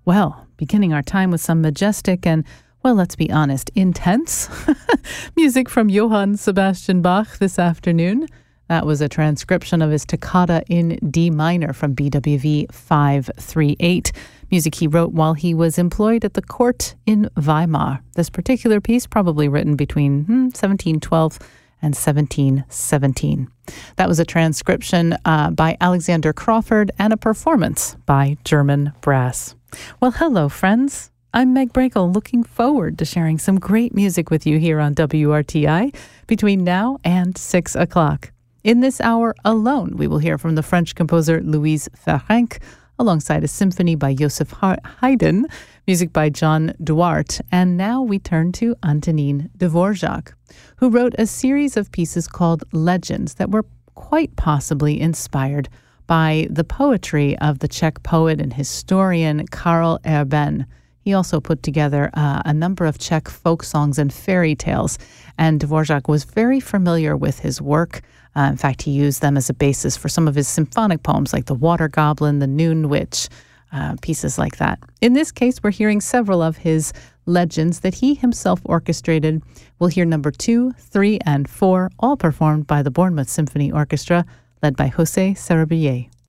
Well, beginning our time with some majestic and, well, let's be honest, intense music from Johann Sebastian Bach this afternoon. That was a transcription of his Toccata in D minor from BWV 538, music he wrote while he was employed at the court in Weimar. This particular piece probably written between 1712 and 1717. That was a transcription by Alexander Crawford and a performance by German Brass. Well, hello, friends. I'm Meg Brakel, looking forward to sharing some great music with you here on WRTI between now and 6 o'clock. In this hour alone, we will hear from the French composer Louise Ferenc, alongside a symphony by Joseph Haydn, music by John Duarte, and now we turn to Antonín Dvorak, who wrote a series of pieces called Legends that were quite possibly inspired by the poetry of the Czech poet and historian Karel Erben. He also put together a number of Czech folk songs and fairy tales, and Dvorak was very familiar with his work. In fact, he used them as a basis for some of his symphonic poems like The Water Goblin, The Noon Witch, pieces like that. In this case, we're hearing several of his legends that he himself orchestrated. We'll hear number 2, 3, and 4, all performed by the Bournemouth Symphony Orchestra, led by José Sarabia.